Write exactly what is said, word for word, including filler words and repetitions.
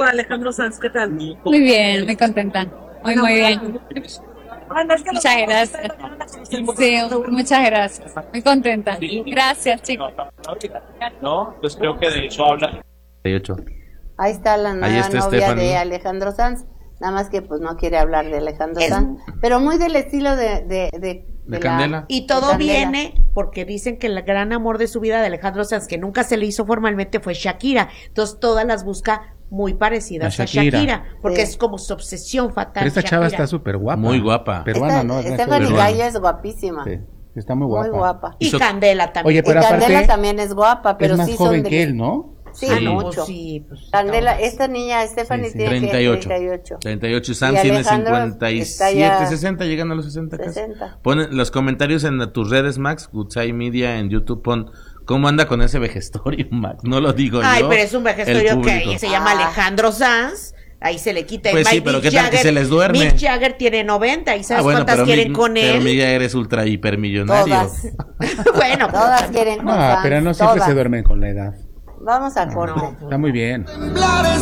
con Alejandro Sanz, ¿qué tal? Muy bien, muy contenta. Muy, muy bien. Muchas gracias. Sí, muchas gracias. Muy contenta. Gracias, chicos. No, pues creo que de eso habla. Ahí está la nueva está novia Stephanie. de Alejandro Sanz. Nada más que pues no quiere hablar de Alejandro Sanz. Pero muy del estilo de... de, de, ¿De la- Candela? Y todo de Candela. viene porque dicen que el gran amor de su vida de Alejandro Sanz, que nunca se le hizo formalmente, fue Shakira. Entonces todas las busca muy parecidas A a Shakira. Shakira, porque Sí. es como su obsesión fatal. Pero esta chava Shakira. está súper guapa. Muy guapa. Peruana, Esta- ¿no? Stephanie Peruana. Gaya es guapísima. Sí, está muy guapa. Muy guapa. Y Hizo- Candela también. Oye, Y pero Candela aparte, también es guapa, pero es más sí joven son de... que él, ¿no? Sí, Ah, no, mucho. pues sí, pues, Candela, no. esta niña Stephanie Sí, sí. tiene que treinta y ocho. treinta y ocho. treinta y ocho y Sam Y tiene Alejandro cincuenta y está siete, ya- sesenta, llegando a los sesenta casi. sesenta. Pon los comentarios en tus redes, Max, Goodside Media, en YouTube, pon cómo anda con ese vejestorio, Max. No lo digo Ay, yo. pero es un vejestorio el que público. se llama Ah. Alejandro Sanz. Ahí se le quita. Pues sí, Mick pero ¿qué tal que Jagger- se les duerme? Mick Jagger tiene noventa. ¿Y sabes Ah, bueno, cuántas pero quieren Mick- con pero él? Mick Jagger es ultra hipermillonario. Todas. Bueno, Todas quieren con Ah, Sanz, pero no siempre todas. se duermen con la edad. Vamos a corte. Está muy bien. Temblar es